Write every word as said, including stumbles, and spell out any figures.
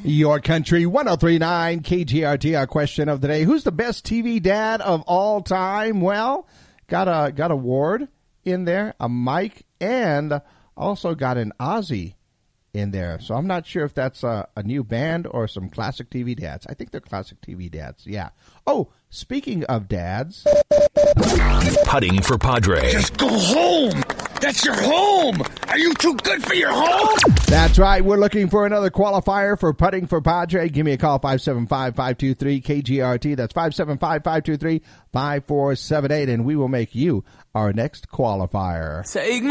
Your Country one oh three point nine K G R T. Our question of the day: who's the best T V dad of all time? Well, got a got a award in there, a mic, and also got an Ozzy in there. So I'm not sure if that's a, a new band or some classic T V dads. I think they're classic T V dads. Yeah. Oh, speaking of dads, putting for Padre. Just go home. That's your home. Are you too good for your home? That's right. We're looking for another qualifier for putting for Padre. Give me a call, five seven five, five two three, K G R T. That's five seven five, five two three, five four seven eight, and we will make you our next qualifier. Take